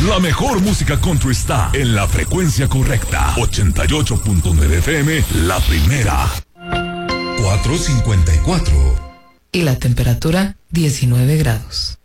La mejor música country está en la frecuencia correcta. 88.9 FM, la primera. 454. Y la temperatura, 19 grados.